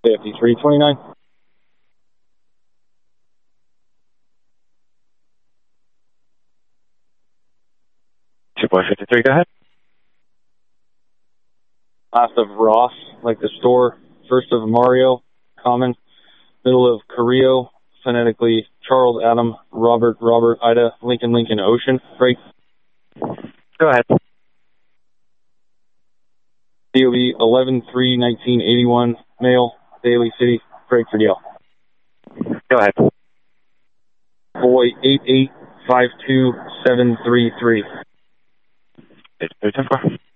5329. Boy 53, go ahead. Last of Ross, like the store. First of Mario, Common. Middle of Carrillo, phonetically Charles, Adam, Robert, Ida, Lincoln, Ocean. Break. Go ahead. DOB 11/3/1981, male, Daly City, Craig for DL. Go ahead. Boy 8852733. 8310.